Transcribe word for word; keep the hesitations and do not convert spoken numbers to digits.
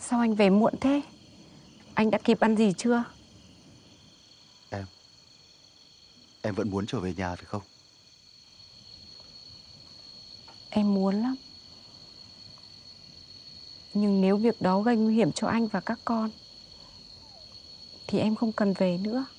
Sao anh về muộn thế? Anh đã kịp ăn gì chưa? Em Em vẫn muốn trở về nhà phải không? Em muốn lắm. Nhưng nếu việc đó gây nguy hiểm cho anh và các con thì em không cần về nữa.